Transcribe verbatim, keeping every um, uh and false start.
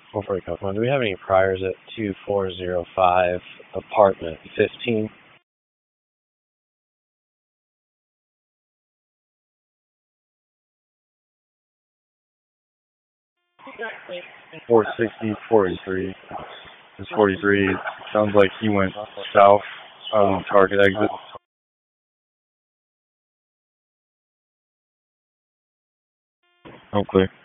four forty California. Do we have any priors at two four zero five apartment fifteen? four sixty, forty-three. It's forty-three. Sounds like he went south on Target exit. Oh, clear.